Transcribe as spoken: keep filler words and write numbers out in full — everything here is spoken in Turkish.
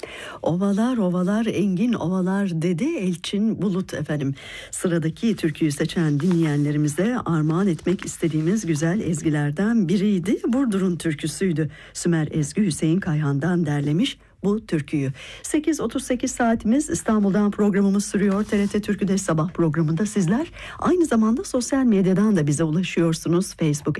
Ovalar ovalar engin ovalar dedi Elçin Bulut efendim. Sıradaki türküyü seçen dinleyenlerimize armağan etmek istediğimiz güzel ezgilerden biriydi. Burdur'un türküsüydü. Sümer Ezgi Hüseyin Kayhan'dan derlemiş bu türküyü. sekiz otuz sekiz saatimiz, İstanbul'dan programımız sürüyor. T R T Türkü'de sabah programında sizler aynı zamanda sosyal medyadan da bize ulaşıyorsunuz. Facebook